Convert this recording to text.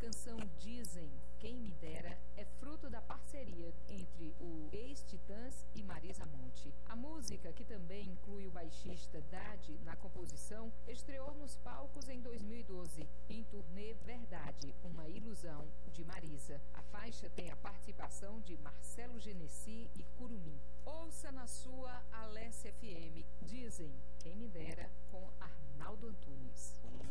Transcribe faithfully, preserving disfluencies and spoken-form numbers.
canção Dizem, Quem Me Dera é fruto da parceria entre o ex-Titãs e Marisa Monte. A música, que também inclui o baixista Dade na composição, estreou nos palcos em dois mil e doze, em turnê Verdade, Uma Ilusão, de Marisa. A faixa tem a participação de Marcelo Genesi e Curumim. Ouça na sua Alessia F M, Dizem, Quem Me Dera, com Arnaldo Antunes.